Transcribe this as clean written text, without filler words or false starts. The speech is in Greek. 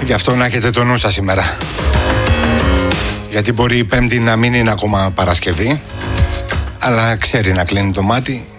Γι' αυτό να έχετε το νου σας σήμερα. Γιατί μπορεί η Πέμπτη να μην είναι ακόμα Παρασκευή, αλλά ξέρει να κλείνει το μάτι